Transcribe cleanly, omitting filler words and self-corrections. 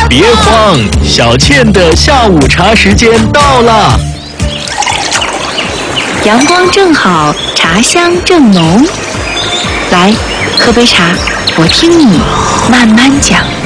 别慌，小倩的下午茶时间到了。 阳光正好，茶香正浓。来，喝杯茶，我听你慢慢讲。